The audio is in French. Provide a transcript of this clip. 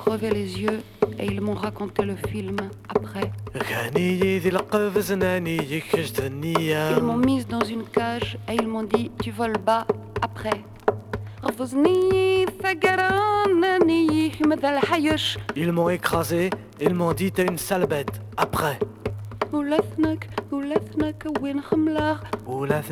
crevé les yeux et ils m'ont raconté le film après. Ils m'ont mise dans une cage et ils m'ont dit tu voles bas après. Ils m'ont écrasé, ils m'ont dit t'es une sale bête après. ولثنك وين خملاغ ولثنك